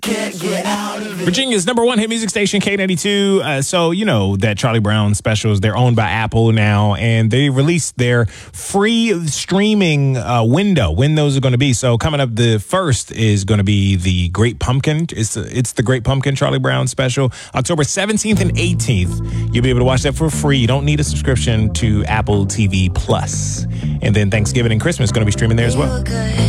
Virginia's number one hit music station, K92. So you know that Charlie Brown specials, they're owned by Apple now, and they released their free streaming window, when those are going to be. So coming up, the first is going to be the Great Pumpkin. It's the Great Pumpkin Charlie Brown special, October 17th and 18th. You'll be able to watch that for free. You don't need a subscription to Apple TV Plus. And then Thanksgiving and Christmas is going to be streaming there as well.